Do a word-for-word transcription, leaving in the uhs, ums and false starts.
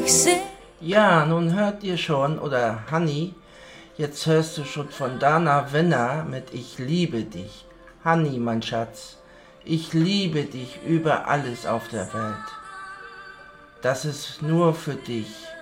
dich sehr. Ja, nun hört ihr schon, oder Honey, jetzt hörst du schon von Dana Winner mit Ich liebe dich. Honey, mein Schatz, ich liebe dich über alles auf der Welt. Das ist nur für dich.